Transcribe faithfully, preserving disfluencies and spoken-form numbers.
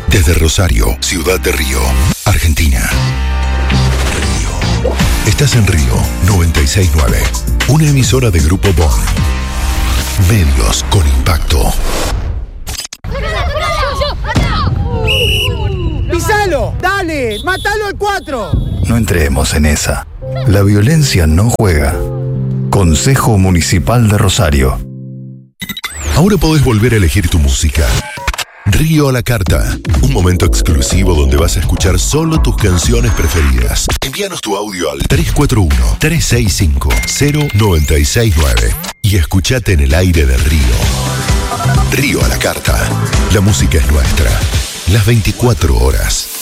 Desde Rosario, Ciudad de Río, Argentina. Río. Estás en Río noventa y seis punto nueve. Una emisora de Grupo B O N. Medios con impacto. ¡Pisalo! ¡Dale! ¡Mátalo al cuatro! No entremos en esa. La violencia no juega. Consejo Municipal de Rosario. Ahora podés volver a elegir tu música. Río a la carta, un momento exclusivo donde vas a escuchar solo tus canciones preferidas. Envíanos tu audio al tres cuatro uno, tres seis cinco, cero nueve seis nueve y escuchate en el aire de Río. Río a la carta, la música es nuestra, las veinticuatro horas.